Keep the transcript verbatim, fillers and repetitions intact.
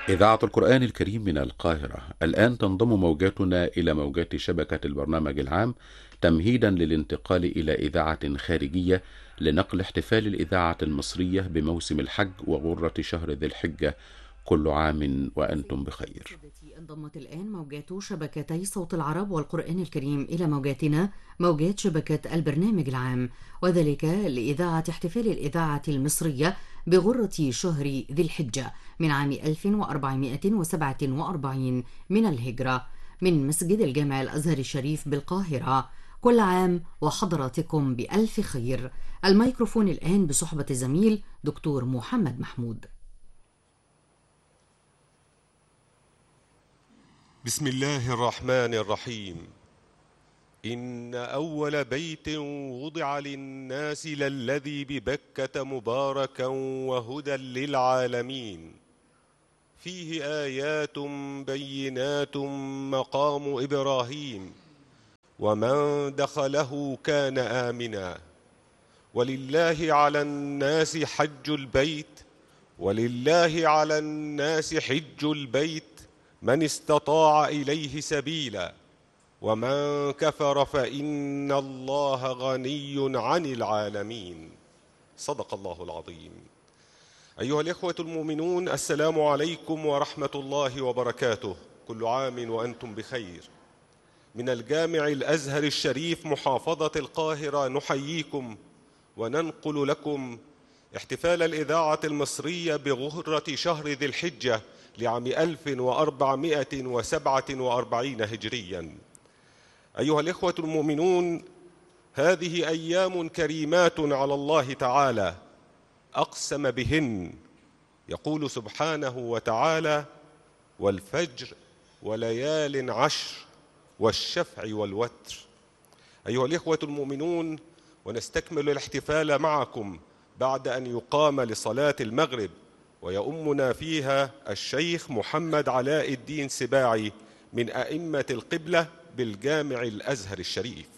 إذاعة القرآن الكريم من القاهرة. الآن تنضم موجاتنا إلى موجات شبكة البرنامج العام تمهيدا للانتقال إلى إذاعة خارجية لنقل احتفال الإذاعة المصرية بموسم الحج وغرة شهر ذي الحجة. كل عام وأنتم بخير. انضمت الآن موجات شبكتي صوت العرب والقرآن الكريم إلى موجاتنا موجات شبكة البرنامج العام، وذلك لإذاعة احتفال الإذاعة المصرية بغرة شهر ذي الحجة من عام ألف وأربعمائة وسبعة وأربعين من الهجرة، من مسجد الجامع الأزهر الشريف بالقاهرة. كل عام وحضراتكم بألف خير. الميكروفون الآن بصحبة الزميل دكتور محمد محمود. بسم الله الرحمن الرحيم. إن أول بيت وضع للناس للذي ببكة مباركا وهدى للعالمين، فيه آيات بينات مقام إبراهيم، ومن دخله كان آمنا، ولله على الناس حج البيت ولله على الناس حج البيت من استطاع إليه سبيلا، ومن كفر فإن الله غني عن العالمين. صدق الله العظيم. أيها الإخوة المؤمنون، السلام عليكم ورحمة الله وبركاته. كل عام وأنتم بخير. من الجامع الأزهر الشريف محافظة القاهرة نحييكم وننقل لكم احتفال الإذاعة المصرية بغرة شهر ذي الحجة لعام ألف وأربعمائة وسبعة وأربعين هجريا. أيها الإخوة المؤمنون، هذه أيام كريمات على الله تعالى أقسم بهن، يقول سبحانه وتعالى: والفجر وليال عشر والشفع والوتر. أيها الإخوة المؤمنون، ونستكمل الاحتفال معكم بعد أن يقام لصلاة المغرب، ويؤمنا فيها الشيخ محمد علاء الدين سباعي من أئمة القبلة بالجامع الأزهر الشريف.